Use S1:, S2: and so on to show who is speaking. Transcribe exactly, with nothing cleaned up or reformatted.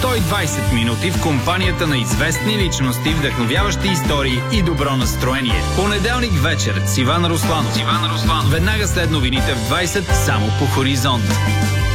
S1: сто и двайсет минути в компанията на известни личности, вдъхновяващи истории и добро настроение. Понеделник вечер с Иван Русланов. Иван Русланов. Веднага след новините в двайсет само по Хоризонт.